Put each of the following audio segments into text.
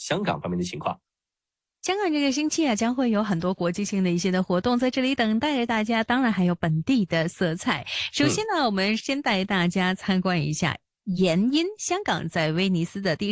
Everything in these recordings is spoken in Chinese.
香港方面的情况。 香港这个星期啊，将会有很多国际性的一些的活动在这里等待着大家，当然还有本地的色彩。首先呢，我们先带大家参观一下原因香港在威尼斯的第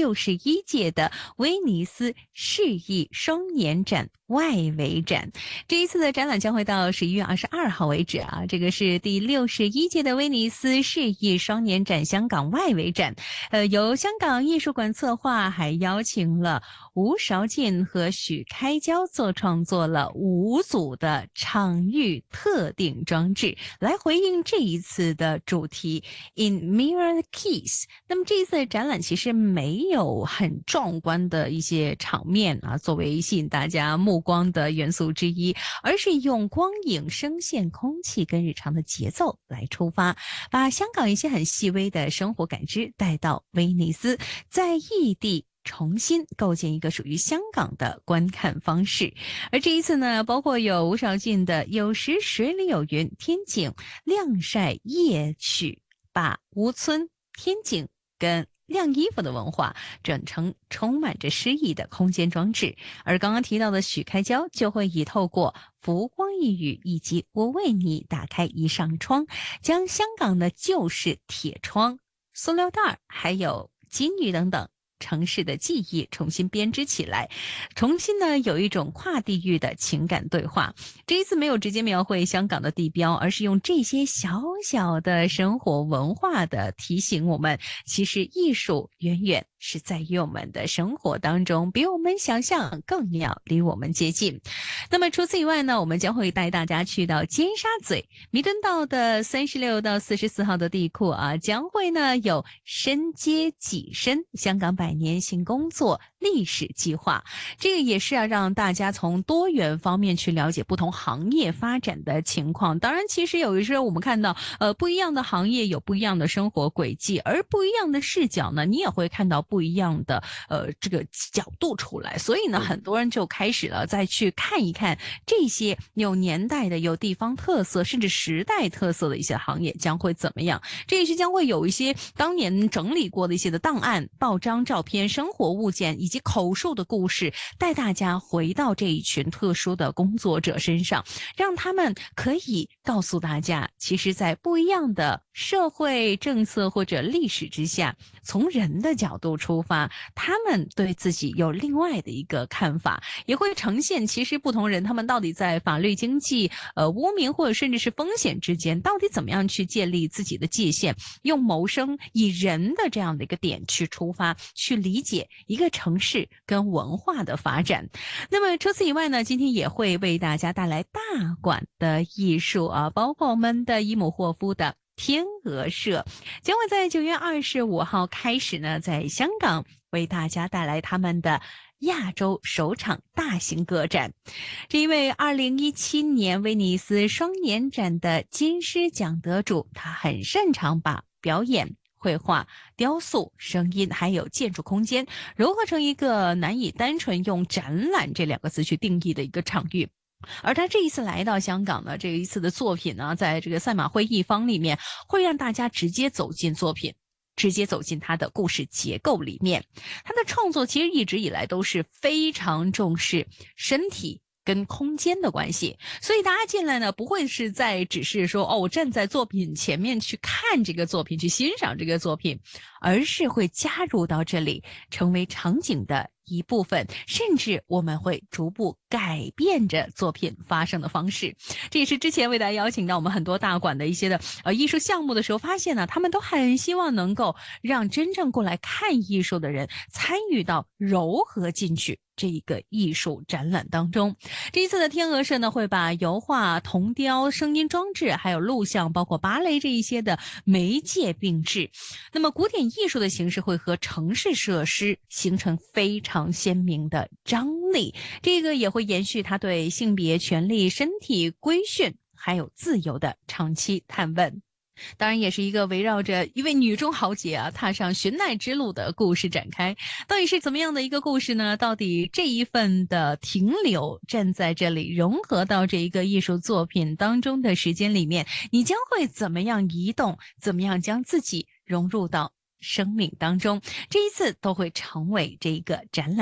61届的威尼斯世艺双年展外围展。这一次的展览将会到11月22号为止啊，这个是第61届的威尼斯世艺双年展香港外围展。由香港艺术馆策划，还邀请了吴韶敬和许开交做创作了5组的场域特定装置，来回应这一次的主题 In Mirror Keys。 那么这一次的展览其实没有很壮观的一些场面啊，作为吸引大家目光的元素之一，而是用光影、声线、空气跟日常的节奏来出发，把香港一些很细微的生活感知带到威尼斯，在异地重新构建一个属于香港的观看方式。而这一次呢，包括有吴韶敬的有时水里有云、天井、晾晒夜曲，把吴村、天井跟晾衣服的文化转成充满着诗意的空间装置。而刚刚提到的许开交就会以透过浮光一语以及我为你打开一扇窗，将香港的旧式铁窗、塑料袋还有金鱼等等城市的记忆重新编织起来，重新呢有一种跨地域的情感对话。这一次没有直接描绘香港的地标，而是用这些小小的生活文化的提醒我们，其实艺术远远是在于我们的生活当中，比我们想象更要离我们接近。那么除此以外呢，我们将会带大家去到尖沙咀弥敦道的36到44号的地库啊，将会呢有深街己身香港100年新工作历史计划。这个也是要让大家从多元方面去了解不同行业发展的情况。当然其实有的时候我们看到不一样的行业有不一样的生活轨迹，而不一样的视角呢，你也会看到不一样的这个角度出来。所以呢，很多人就开始了再去看一看这些有年代的、有地方特色甚至时代特色的一些行业将会怎么样。这也是将会有一些当年整理过的一些的档案、报章、照片、生活物件以及口述的故事，带大家回到这一群特殊的工作者身上，让他们可以告诉大家，其实在不一样的社会政策或者历史之下，从人的角度出发，他们对自己有另外的一个看法，也会呈现其实不同人他们到底在法律、经济、污名或者甚至是风险之间，到底怎么样去建立自己的界限，用谋生以人的这样的一个点去出发，去理解一个城市跟文化的发展。那么除此以外呢，今天也会为大家带来大馆的艺术啊，包括我们的伊姆霍夫的天鹅社将会在9月25号开始呢，在香港为大家带来他们的亚洲首场大型个展。这一位2017年威尼斯双年展的金狮奖得主，他很擅长把表演、绘画、雕塑、声音还有建筑空间融合成一个难以单纯用展览这2个字去定义的一个场域。而他这一次来到香港呢，这一次的作品呢，在这个赛马会一方里面，会让大家直接走进作品，直接走进他的故事结构里面。他的创作其实一直以来都是非常重视身体跟空间的关系，所以大家进来呢，不会是在只是说我站在作品前面去看这个作品，去欣赏这个作品，而是会加入到这里，成为场景的一部分，甚至我们会逐步改变着作品发生的方式。这也是之前为大家邀请到我们很多大馆的一些的艺术项目的时候，发现呢，他们都很希望能够让真正过来看艺术的人参与到糅合进去这一个艺术展览当中。这一次的天鹅社呢，会把油画、铜雕、声音装置还有录像包括芭蕾这一些的媒介并置。那么古典艺术的形式会和城市设施形成非常鲜明的张力，这个也会延续他对性别权利、身体规训还有自由的长期探问。当然也是一个围绕着一位女中豪杰啊踏上寻奈之路的故事展开。到底是怎么样的一个故事呢？到底这一份的停留站在这里融合到这一个艺术作品当中的时间里面，你将会怎么样移动，怎么样将自己融入到生命当中，这一次都会成为这一个展览